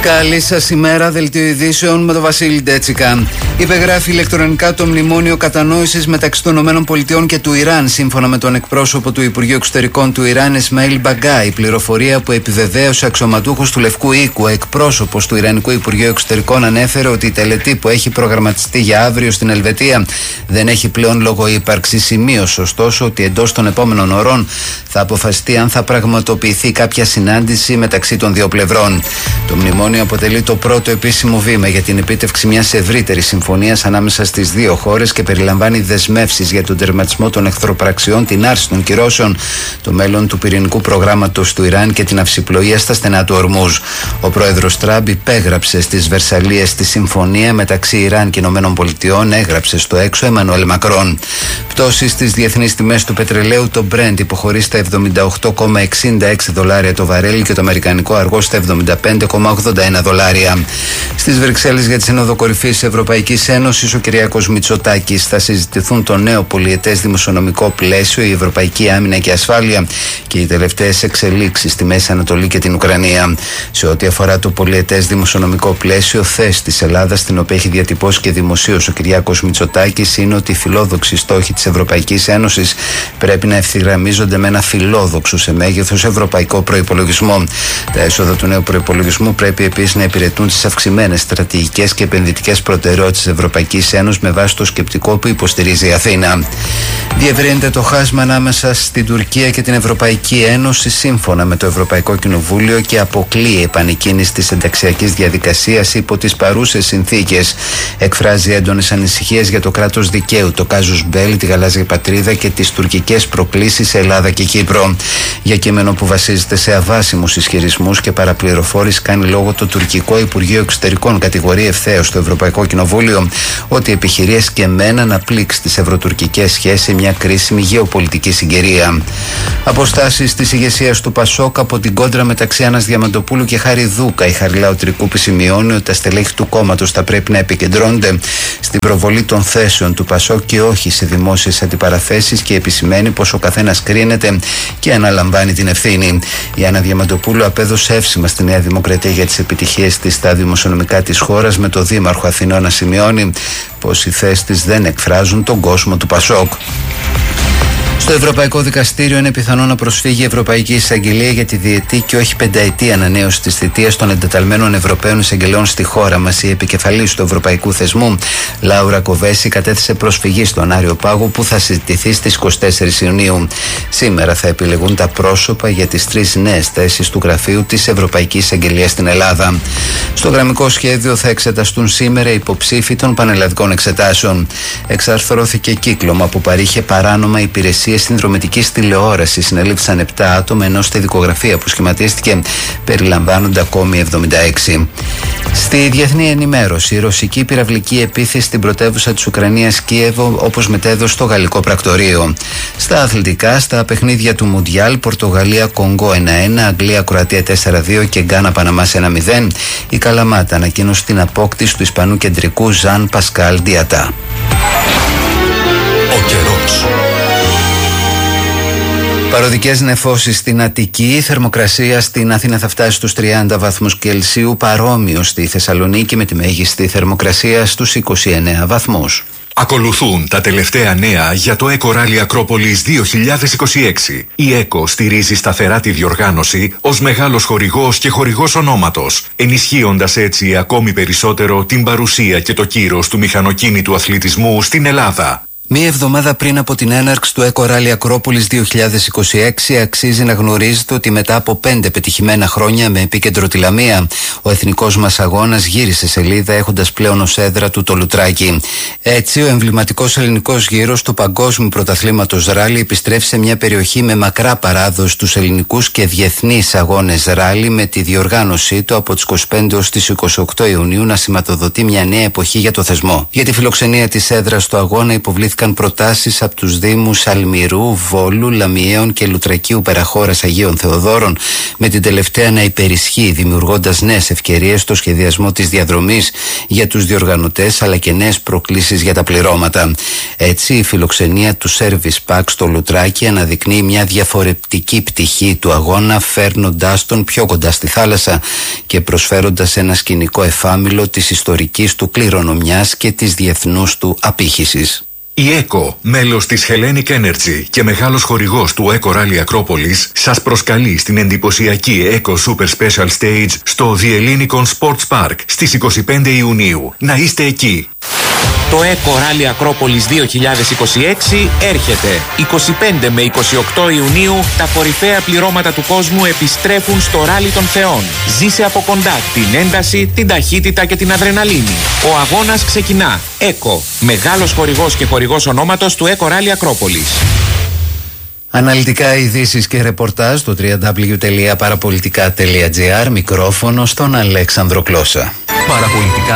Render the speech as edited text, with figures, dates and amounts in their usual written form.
Καλή σας ημέρα, δελτίο ειδήσεων με τον Βασίλη Ντέτσικα. Υπεγράφει ηλεκτρονικά το μνημόνιο κατανόησης μεταξύ των ΗΠΑ και του Ιράν, σύμφωνα με τον εκπρόσωπο του Υπουργείου Εξωτερικών του Ιράν, Ισμαήλ Μπαγκά. Η πληροφορία που επιβεβαίωσε αξιωματούχος του Λευκού Οίκου, εκπρόσωπος του Ιρανικού Υπουργείου Εξωτερικών, ανέφερε ότι η τελετή που έχει προγραμματιστεί για αύριο στην Ελβετία δεν έχει πλέον λόγο ύπαρξη. Σημείωσε ωστόσο ότι εντός των επόμενων ωρών θα αποφασιστεί αν θα πραγματοποιηθεί κάποια συνάντηση μεταξύ των δύο πλευρών. Το μνημόνιο αποτελεί το πρώτο επίσημο βήμα για την επίτευξη μιας ευρύτερης συμφωνίας ανάμεσα στις δύο χώρες και περιλαμβάνει δεσμεύσεις για τον τερματισμό των εχθροπραξιών, την άρση των κυρώσεων, το μέλλον του πυρηνικού προγράμματος του Ιράν και την αυσιπλοεία στα στενά του Ορμούζ. Ο πρόεδρος Τραμπ υπέγραψε στις Βερσαλλίες τη συμφωνία μεταξύ Ιράν και ΗΠΑ, έγραψε στο έξω Εμμανουέλ Μακρόν. Πτώση στις διεθνείς τιμές του πετρελαίου, το Brent υποχωρεί στα $78,66 το βαρέλι και το αμερικανικό αργό στα $75,81. Στις Βρυξέλλες για τη Σύνοδο Κορυφής της Ευρωπαϊκής Ένωσης, ο Κυριάκος Μητσοτάκης, θα συζητηθούν το νέο πολυετές δημοσιονομικό πλαίσιο, η ευρωπαϊκή άμυνα και ασφάλεια και οι τελευταίες εξελίξεις στη Μέση Ανατολή και την Ουκρανία. Σε ό,τι αφορά το πολυετές δημοσιονομικό πλαίσιο, θέση της Ελλάδας, την οποία έχει διατυπώσει και δημοσίως ο Κυριάκος Μητσοτάκης, είναι ότι οι φιλόδοξοι στόχοι της Ευρωπαϊκής Ένωσης πρέπει να ευθυγραμμίζονται με ένα φιλόδοξο σε μέγεθος ευρωπαϊκό προϋπολογισμό. Τα έσοδα του νέου προϋπολογισμού πρέπει επίσης να υπηρετούν τις αυξημένες στρατηγικές και επενδυτικές προτεραιότητες της Ευρωπαϊκής Ένωσης με βάση το σκεπτικό που υποστηρίζει η Αθήνα. Διευρύνεται το χάσμα ανάμεσα στην Τουρκία και την Ευρωπαϊκή Ένωση, σύμφωνα με το Ευρωπαϊκό Κοινοβούλιο, και αποκλείει επανεκκίνηση της ενταξιακής διαδικασίας υπό τις παρούσες συνθήκες. Εκφράζει έντονες ανησυχίες για το κράτος δικαίου, το κάζους μπέλι, τη γαλάζια πατρίδα και τις τουρκικές προκλήσεις σε Ελλάδα και Κύπρο. Για κείμενο που βασίζεται σε αβάσιμους ισχυρισμούς και παραπληροφόρηση, κάνει λόγο το τουρκικό Υπουργείο Εξωτερικών. Κατηγορεί ευθέως το Ευρωπαϊκό Κοινοβούλιο ότι επιχειρεί εσκεμμένα να πλήξει τις ευρωτουρκικές σχέσεις σε μια κρίσιμη γεωπολιτική συγκυρία. Αποστάσεις της ηγεσίας του Πασόκ από την κόντρα μεταξύ Άννας Διαμαντοπούλου και Χάρη Δούκα. Η Χαριλάου Τρικούπη σημειώνει ότι τα στελέχη του κόμματος θα πρέπει να επικεντρώνονται στην προβολή των θέσεων του Πασόκ και όχι σε δημόσιες αντιπαραθέσεις, και επισημαίνει πως ο καθένας κρίνεται και αναλαμβάνει την ευθύνη. Η Άννα Διαμαντοπούλου απέδωσε εύσημα στη Νέα Δημοκρατία για τις επιτυχίες της στα δημοσιονομικά της χώρας, με το Δήμαρχο Αθηνών να σημειώνει πως οι θέσεις της δεν εκφράζουν τον κόσμο του Πασόκ. Στο Ευρωπαϊκό Δικαστήριο είναι πιθανό να προσφύγει η Ευρωπαϊκή Εισαγγελία για τη διετή και όχι πενταετή ανανέωση της θητείας των εντεταλμένων Ευρωπαίων εισαγγελέων στη χώρα μας. Η επικεφαλής του Ευρωπαϊκού Θεσμού, Λάουρα Κοβέση, κατέθεσε προσφυγή στον Άριο Πάγο που θα συζητηθεί στις 24 Ιουνίου. Σήμερα θα επιλεγούν τα πρόσωπα για τις 3 νέες θέσεις του γραφείου της Ευρωπαϊκής Εισαγγελίας στην Ελλάδα. Στο γραμμικό σχέδιο θα εξεταστούν σήμερα οι υποψήφοι των πανελλαδικών εξετάσεων. Εξαρθρώθηκε κύκλωμα που παρήχε παράνομα υπηρεσίες συνδρομητικής τηλεόρασης. Συνελήφθησαν 7 άτομα, ενώ στη δικογραφία που σχηματίστηκε περιλαμβάνονται ακόμη 76. Στη διεθνή ενημέρωση, η ρωσική πυραυλική επίθεση στην πρωτεύουσα της Ουκρανίας Κίεβο, όπως μετέδωσε το γαλλικό πρακτορείο. Στα αθλητικά, στα παιχνίδια του Μουντιάλ, Πορτογαλία Κονγκό 1-1, Αγγλία Κροατία 4-2 και Γκάνα Παναμάς 1-0. Η Καλαμάτα ανακοίνωσε την απόκτηση του Ισπανού κεντρικού Ζαν Πασκάλ Διατά. Ο καιρός. Παροδικές νεφώσεις στην Αττική, η θερμοκρασία στην Αθήνα θα φτάσει στους 30 βαθμούς Κελσίου, παρόμοιο στη Θεσσαλονίκη με τη μέγιστη θερμοκρασία στους 29 βαθμούς. Ακολουθούν τα τελευταία νέα για το Eco Rally Ακρόπολης 2026. Η Eco στηρίζει σταθερά τη διοργάνωση ως μεγάλος χορηγός και χορηγός ονόματος, ενισχύοντας έτσι ακόμη περισσότερο την παρουσία και το κύρος του μηχανοκίνητου αθλητισμού στην Ελλάδα. Μία εβδομάδα πριν από την έναρξη του Eco Rally Ακρόπολης 2026, αξίζει να γνωρίζετε ότι μετά από 5 πετυχημένα χρόνια με επίκεντρο τη Λαμία, ο εθνικός μας αγώνας γύρισε σελίδα, έχοντας πλέον ως έδρα του το Λουτράκι. Έτσι, ο εμβληματικός ελληνικός γύρος του Παγκόσμιου Πρωταθλήματος Ράλι επιστρέφει σε μια περιοχή με μακρά παράδοση στους ελληνικούς και διεθνείς αγώνες ράλι, με τη διοργάνωσή του από τις 25 ως τις 28 Ιουνίου να σηματοδοτεί μια νέα εποχή για το θεσμό. Για τη φιλοξενία της έδρας του αγώνα υποβλήθηκαν υποβλήθηκαν προτάσεις από τους Δήμους Αλμυρού, Βόλου, Λαμιαίων και Λουτρακίου Περαχώρας Αγίων Θεοδόρων, με την τελευταία να υπερισχύει, δημιουργώντας νέες ευκαιρίες στο σχεδιασμό της διαδρομής για τους διοργανωτές, αλλά και νέες προκλήσεις για τα πληρώματα. Έτσι, η φιλοξενία του Service Pack στο Λουτράκι αναδεικνύει μια διαφορετική πτυχή του αγώνα, φέρνοντάς τον πιο κοντά στη θάλασσα και προσφέροντας ένα σκηνικό εφάμιλο της ιστορικής του κληρονομιάς και της διεθνούς του απήχησης. Η ΕΚΟ, μέλος της Hellenic Energy και μεγάλος χορηγός του ΕΚΟ Rally Ακρόπολης, σας προσκαλεί στην εντυπωσιακή ΕΚΟ Super Special Stage στο The Hellenikon Sports Park στις 25 Ιουνίου. Να είστε εκεί! Το ΕΚΟ Rally Ακρόπολης 2026 έρχεται. 25 με 28 Ιουνίου τα κορυφαία πληρώματα του κόσμου επιστρέφουν στο Ράλι των Θεών. Ζήσε από κοντά την ένταση, την ταχύτητα και την αδρεναλίνη. Ο αγώνας ξεκινά. ΕΚΟ, μεγάλος χορηγός και χορηγός ονόματος του ΕΚΟ Rally Ακρόπολης. Αναλυτικά ειδήσεις και ρεπορτάζ στο www.parapolitica.gr. Μικρόφωνο στον Αλέξανδρο Κλώσσα. Παραπολιτικά.